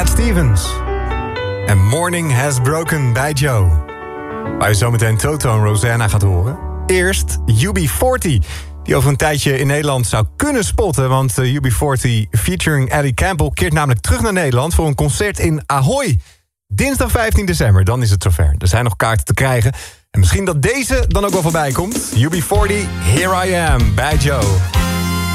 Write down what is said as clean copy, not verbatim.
Cat Stevens. En Morning Has Broken bij Joe. Waar je zometeen Toto en Rosanna gaat horen. Eerst UB40, die over een tijdje in Nederland zou kunnen spotten. Want UB40 featuring Eddie Campbell keert namelijk terug naar Nederland voor een concert in Ahoy. Dinsdag 15 december, dan is het zover. Er zijn nog kaarten te krijgen. En misschien dat deze dan ook wel voorbij komt. UB40, Here I Am bij Joe.